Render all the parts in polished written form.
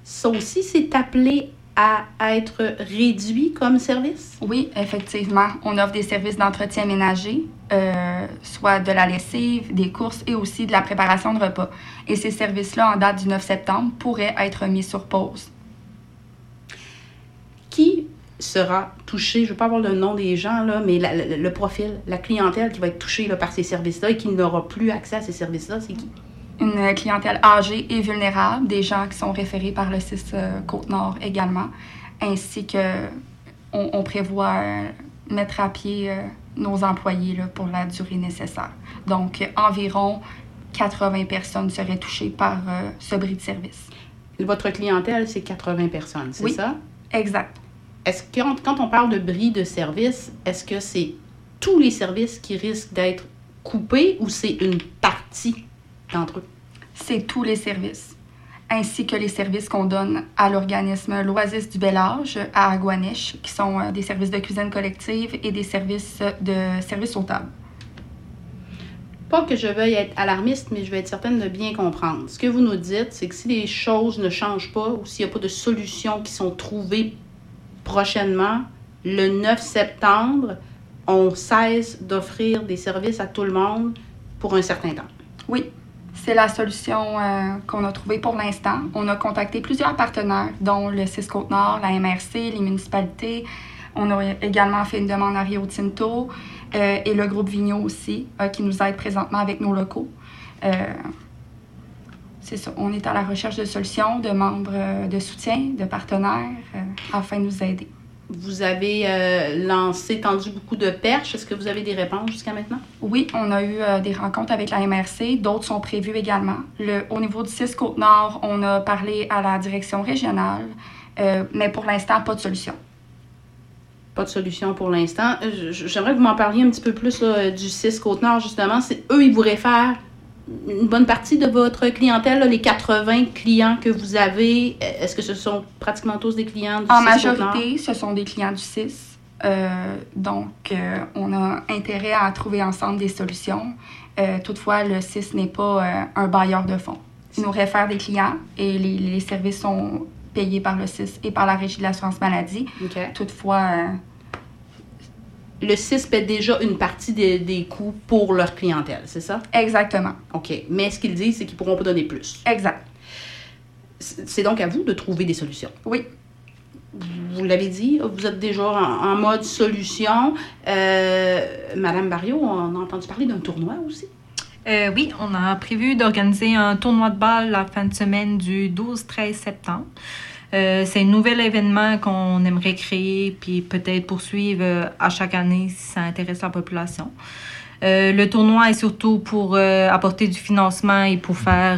ça aussi, c'est appelé à être réduit comme service? Oui, effectivement. On offre des services d'entretien ménager, soit de la lessive, des courses et aussi de la préparation de repas. Et ces services-là, en date du 9 septembre, pourraient être mis sur pause. Qui sera touché, je ne veux pas avoir le nom des gens, là, mais le profil, la clientèle qui va être touchée là, par ces services-là et qui n'aura plus accès à ces services-là, c'est qui? Une clientèle âgée et vulnérable, des gens qui sont référés par le CIS Côte-Nord également, ainsi que on prévoit mettre à pied nos employés là, pour la durée nécessaire. Donc, environ 80 personnes seraient touchées par ce bris de service. Votre clientèle, c'est 80 personnes, c'est ça? Exact. Est-ce que quand on parle de bris de service, est-ce que c'est tous les services qui risquent d'être coupés ou c'est une partie d'entre eux? C'est tous les services, ainsi que les services qu'on donne à l'organisme L'Oasis du Bel Âge à Agouanèche, qui sont des services de cuisine collective et des services aux tables. Pas que je veuille être alarmiste, mais je vais être certaine de bien comprendre. Ce que vous nous dites, c'est que si les choses ne changent pas ou s'il n'y a pas de solutions qui sont trouvées prochainement, le 9 septembre, on cesse d'offrir des services à tout le monde pour un certain temps. Oui, c'est la solution qu'on a trouvée pour l'instant. On a contacté plusieurs partenaires, dont le CIS Côte-Nord, la MRC, les municipalités. On a également fait une demande à Rio Tinto et le groupe Vigneault aussi, qui nous aide présentement avec nos locaux. C'est ça, on est à la recherche de solutions, de membres de soutien, de partenaires, afin de nous aider. Vous avez tendu beaucoup de perches. Est-ce que vous avez des réponses jusqu'à maintenant? Oui, on a eu des rencontres avec la MRC. D'autres sont prévues également. Au niveau du CIS Côte-Nord, on a parlé à la direction régionale, mais pour l'instant, pas de solution. Pas de solution pour l'instant. J'aimerais que vous m'en parliez un petit peu plus là, du CIS Côte-Nord, justement. Eux, ils vous réfèrent une bonne partie de votre clientèle, là, les 80 clients que vous avez. Est-ce que ce sont pratiquement tous des clients du CIS En Côte-Nord? majorité, ce sont des clients du CIS. Donc, on a intérêt à trouver ensemble des solutions. Toutefois, le CIS n'est pas un bailleur de fonds. Il nous réfère des clients et les services sont payés par le CIS et par la Régie de l'assurance maladie. Okay. Toutefois, le CIS paie déjà une partie des coûts pour leur clientèle, c'est ça? Exactement. OK. Mais ce qu'ils disent, c'est qu'ils ne pourront pas donner plus. Exact. C'est donc à vous de trouver des solutions. Oui. Vous l'avez dit, vous êtes déjà en mode solution. Madame Barriot, on a entendu parler d'un tournoi aussi? Oui, on a prévu d'organiser un tournoi de balle la fin de semaine du 12-13 septembre. C'est un nouvel événement qu'on aimerait créer puis peut-être poursuivre à chaque année si ça intéresse la population. Le tournoi est surtout pour apporter du financement et pour faire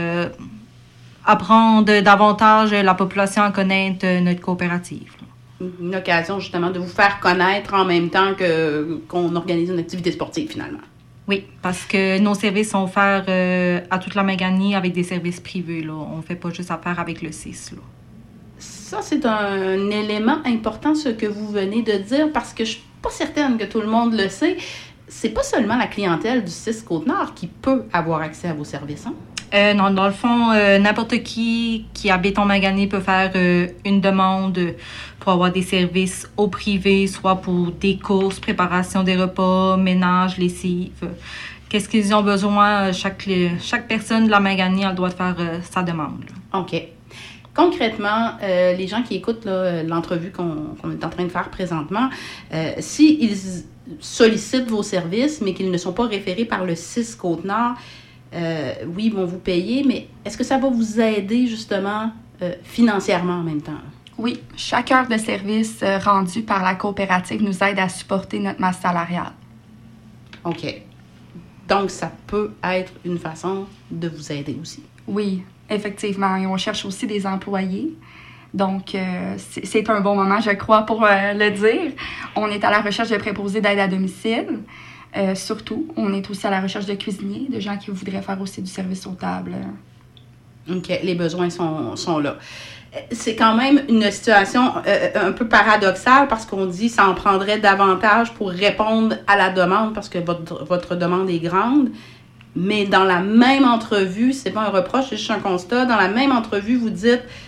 apprendre davantage la population à connaître notre coopérative. Une occasion justement de vous faire connaître en même temps qu'on organise une activité sportive finalement. Oui, parce que nos services sont offerts à toute la Maganie avec des services privés. Là. On ne fait pas juste affaire avec le CIS. Là. Ça, c'est un élément important, ce que vous venez de dire, parce que je ne suis pas certaine que tout le monde le sait. C'est pas seulement la clientèle du CIS Côte-Nord qui peut avoir accès à vos services, hein? Non, dans le fond, n'importe qui habite en Maganie peut faire une demande pour avoir des services au privé, soit pour des courses, préparation des repas, ménage, lessive. Qu'est-ce qu'ils ont besoin? Chaque personne de la Maganie a le droit de faire sa demande. Là. OK. Concrètement, les gens qui écoutent là, l'entrevue qu'on est en train de faire présentement, s'ils sollicitent vos services, mais qu'ils ne sont pas référés par le CIS Côte-Nord, oui, ils vont vous payer, mais est-ce que ça va vous aider justement financièrement en même temps? Oui, chaque heure de service rendue par la coopérative nous aide à supporter notre masse salariale. OK. Donc, ça peut être une façon de vous aider aussi. Oui, effectivement. Et on cherche aussi des employés. Donc, c'est un bon moment, je crois, pour le dire. On est à la recherche de préposés d'aide à domicile. Surtout, on est aussi à la recherche de cuisiniers, de gens qui voudraient faire aussi du service aux tables. OK, les besoins sont là. C'est quand même une situation un peu paradoxale parce qu'on dit que ça en prendrait davantage pour répondre à la demande parce que votre demande est grande. Mais dans la même entrevue, c'est pas un reproche, c'est juste un constat, dans la même entrevue, vous dites